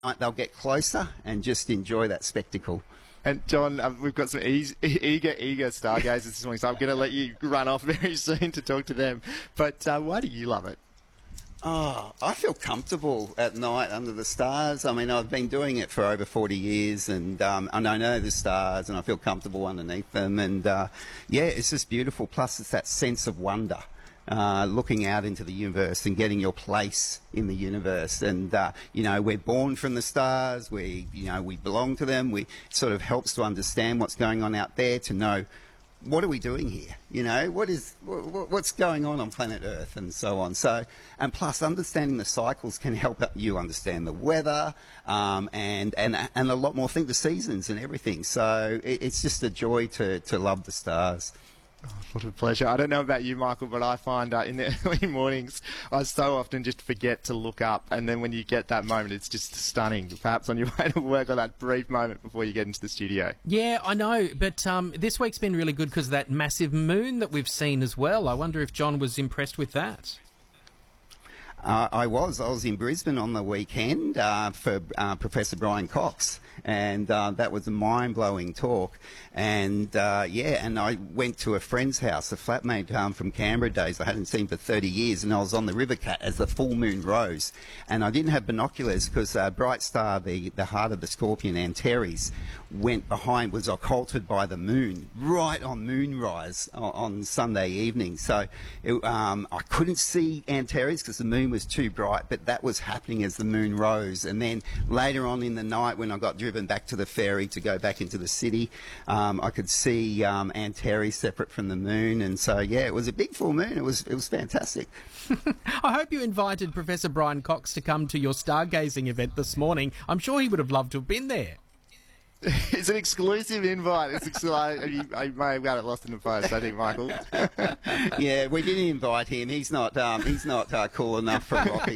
they'll get closer and just enjoy that spectacle. And John, we've got some eager stargazers this morning, so I'm going to let you run off very soon to talk to them. But why do you love it? Oh, I feel comfortable at night under the stars. I mean, I've been doing it for over 40 years, and I know the stars, and I feel comfortable underneath them. And yeah, it's just beautiful. Plus, it's that sense of wonder. Looking out into the universe and getting your place in the universe. And, we're born from the stars. We belong to them. It sort of helps to understand what's going on out there, to know what are we doing here? What's going on planet Earth and so on. So, and plus understanding the cycles can help you understand the weather, and a lot more things, the seasons and everything. So it's just a joy to love the stars. Oh, what a pleasure. I don't know about you, Michael, but I find in the early mornings I so often just forget to look up, and then when you get that moment, it's just stunning. Perhaps on your way to work, or that brief moment before you get into the studio. Yeah, I know, but this week's been really good because of that massive moon that we've seen as well. I wonder if John was impressed with that. I was in Brisbane on the weekend for Professor Brian Cox, and that was a mind-blowing talk. And and I went to a friend's house, a flatmate from Canberra days I hadn't seen for 30 years, and I was on the River Cat as the full moon rose. And I didn't have binoculars because Bright Star, the heart of the scorpion, Antares, was occulted by the moon right on moonrise on Sunday evening. So I couldn't see Antares because the moon was too bright, but that was happening as the moon rose. And then later on in the night, when I got driven back to the ferry to go back into the city, I could see Antares separate from the moon. And so, yeah, it was a big full moon. It was fantastic. I hope you invited Professor Brian Cox to come to your stargazing event this morning. I'm sure he would have loved to have been there. It's an exclusive invite. I may have got it lost in the post, I think, Michael. Yeah, we didn't invite him. He's not cool enough for Rocky.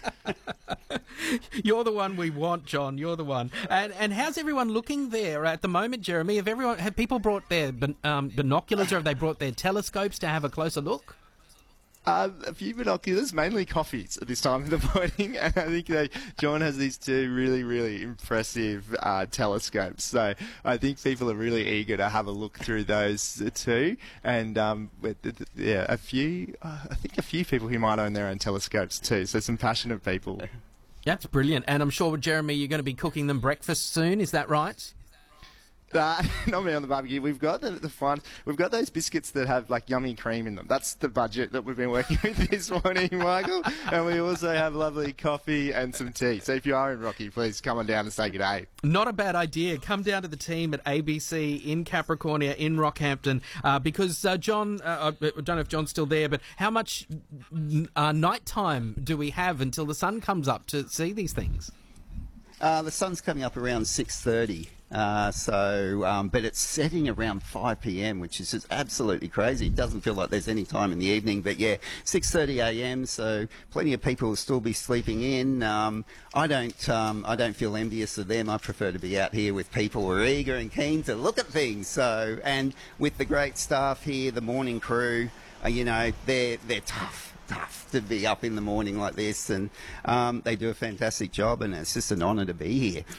You're the one we want, John. You're the one. And how's everyone looking there at the moment, Jeremy? Have people brought their binoculars, or have they brought their telescopes to have a closer look? A few binoculars, mainly coffees at this time of the morning, and I think John has these two really, really impressive telescopes. So I think people are really eager to have a look through those too. And a few people who might own their own telescopes too. So some passionate people. That's brilliant. And I'm sure, Jeremy, you're going to be cooking them breakfast soon. Is that right? Not me on the barbecue. We've got the fun. We've got those biscuits that have like yummy cream in them. That's the budget that we've been working with this morning, Michael. And we also have lovely coffee and some tea. So if you are in Rocky, please come on down and say good day. Not a bad idea. Come down to the team at ABC in Capricornia in Rockhampton because John, I don't know if John's still there, but how much nighttime do we have until the sun comes up to see these things? The sun's coming up around 6:30. But it's setting around 5 p.m, which is just absolutely crazy. It doesn't feel like there's any time in the evening, but yeah, 6:30 a.m. So plenty of people will still be sleeping in. I don't feel envious of them. I prefer to be out here with people who are eager and keen to look at things. So, and with the great staff here, the morning crew, they're tough to be up in the morning like this, and they do a fantastic job, and it's just an honour to be here.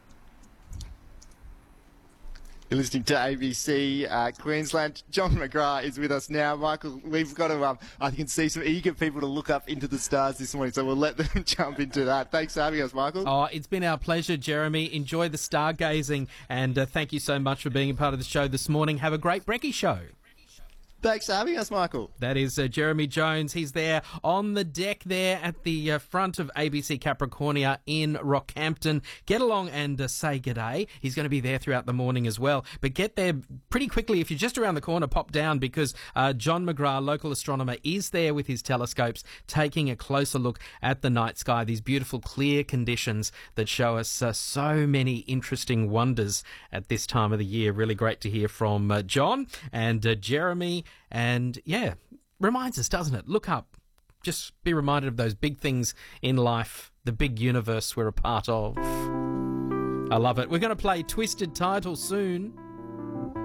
You're listening to ABC Queensland. John McGrath is with us now. Michael, we've got to, I can see some eager people to look up into the stars this morning, so we'll let them jump into that. Thanks for having us, Michael. Oh, it's been our pleasure, Jeremy. Enjoy the stargazing, and thank you so much for being a part of the show this morning. Have a great brekkie show. Thanks for having us, Michael. That is Jeremy Jones. He's there on the deck there at the front of ABC Capricornia in Rockhampton. Get along and say g'day. He's going to be there throughout the morning as well. But get there pretty quickly. If you're just around the corner, pop down because John McGrath, local astronomer, is there with his telescopes taking a closer look at the night sky. These beautiful clear conditions that show us so many interesting wonders at this time of the year. Really great to hear from John and Jeremy. And yeah, reminds us, doesn't it? Look up. Just be reminded of those big things in life, the big universe we're a part of. I love it. We're going to play Twisted Title soon.